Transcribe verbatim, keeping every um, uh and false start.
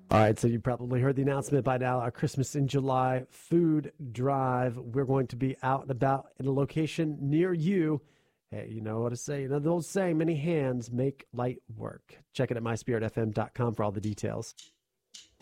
All right, so you probably heard the announcement by now. Our Christmas in July food drive. We're going to be out and about in a location near you. Hey, you know what to say. You know the old saying, many hands make light work. Check it at my spirit f m dot com for all the details.